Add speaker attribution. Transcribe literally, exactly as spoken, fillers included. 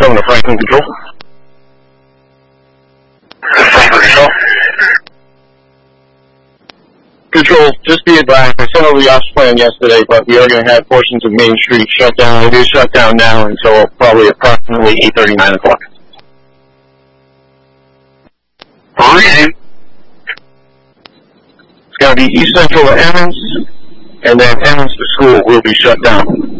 Speaker 1: Going to Franklin Control. Franklin Control. Control, just be advised, I sent over the ops plan yesterday, but we are going to have portions of Main Street shut down. It is shut down now until probably approximately eight thirty, nine o'clock. Reason? It's going to be East Central to Emmons, and then Emmons to school will be shut down.